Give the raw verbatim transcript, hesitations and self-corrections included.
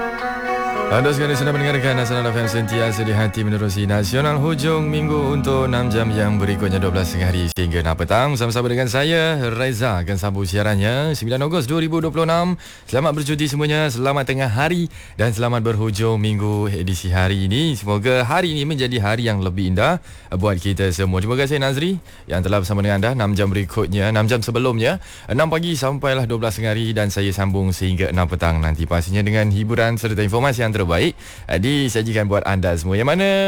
Anda sekarang sedang mendengarkan Nasional F M sentiasa di hati menerusi Nasional hujung minggu untuk enam jam yang berikutnya dua belas tengah hari sehingga enam petang. Bersama-sama dengan saya, Reza, akan sambung siarannya sembilan Ogos dua ribu dua puluh enam. Selamat bercuti semuanya, selamat tengah hari dan selamat berhujung minggu edisi hari ini. Semoga hari ini menjadi hari yang lebih indah buat kita semua. Terima kasih Nazri yang telah bersama dengan anda enam jam berikutnya, enam jam sebelumnya, enam pagi sampailah dua belas tengah hari dan saya sambung sehingga enam petang nanti. Pastinya dengan hiburan serta informasi yang terbaik disajikan buat anda semua. Yang mana